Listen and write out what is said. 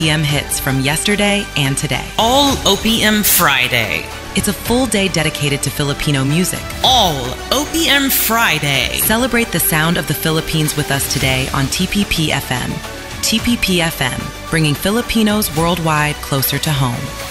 OPM hits from yesterday and today. All OPM Friday. It's a full day dedicated to Filipino music. All OPM Friday. Celebrate the sound of the Philippines with us today on TPP FM. TPP FM, bringing Filipinos worldwide closer to home.